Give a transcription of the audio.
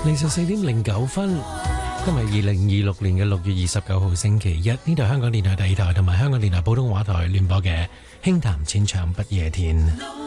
凌晨4:09，今日2026年嘅6月29號星期一，呢度香港電台第二台同埋香港電台普通話台聯播嘅輕談淺唱不夜天。